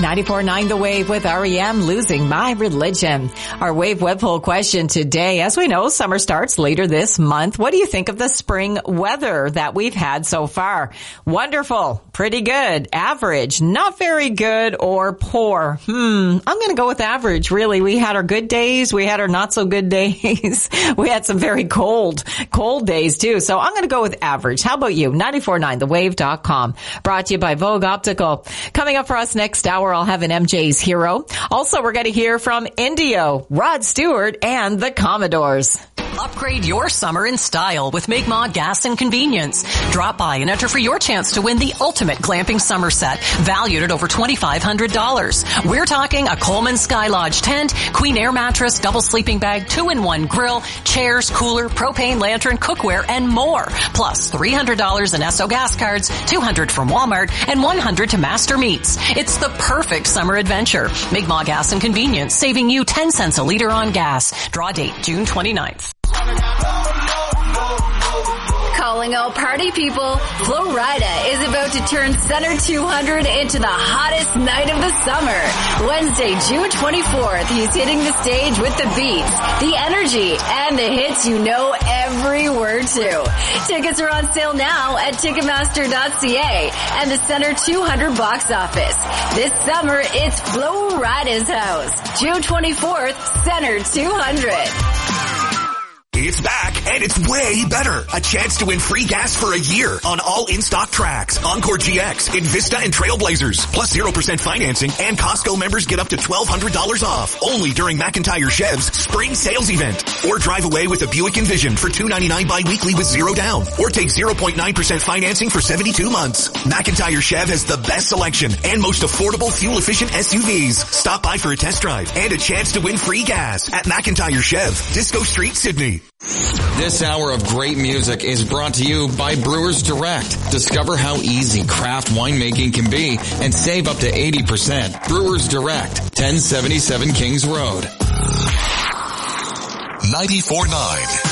94.9 The Wave with REM, Losing My Religion. Our Wave web poll question today. As we know, summer starts later this month. What do you think of the spring weather that we've had so far? Wonderful, pretty good, average, not very good, or poor. I'm going to go with average, really. We had our good days. We had our not so good days. We had some very cold days too. So I'm going to go with average. How about you? 94.9thewave.com. Brought to you by Vogue Optical. Coming up for us next hour, I'll have an MJ's Hero. Also, we're going to hear from Indio, Rod Stewart, and the Commodores. Upgrade your summer in style with Mi'kmaq Gas and Convenience. Drop by and enter for your chance to win the ultimate glamping summer set, valued at over $2,500. We're talking a Coleman Sky Lodge tent, Queen Air mattress, double sleeping bag, 2-in-1 grill, chairs, cooler, propane lantern, cookware, and more. Plus $300 in Esso gas cards, $200 from Walmart, and $100 to Master Meats. It's the perfect summer adventure. Mi'kmaq Gas and Convenience, saving you 10 cents a liter on gas. Draw date June 29th. Calling all party people, Florida is about to turn Center 200 into the hottest night of the summer. Wednesday, June 24th, he's hitting the stage with the beats, the energy, and the hits you know every word to. Tickets are on sale now at Ticketmaster.ca and the Center 200 box office. This summer, it's Florida's house. June 24th, Center 200. It's back, and it's way better. A chance to win free gas for a year on all in-stock tracks, Encore GX, Envista, and Trailblazers. Plus 0% financing, and Costco members get up to $1,200 off. Only during McIntyre Chev's spring sales event. Or drive away with a Buick Envision for $299 bi-weekly with zero down. Or take 0.9% financing for 72 months. McIntyre Chev has the best selection and most affordable fuel-efficient SUVs. Stop by for a test drive and a chance to win free gas at McIntyre Chev, Disco Street, Sydney. This hour of great music is brought to you by Brewers Direct. Discover how easy craft winemaking can be and save up to 80%. Brewers Direct, 1077 Kings Road. 94.9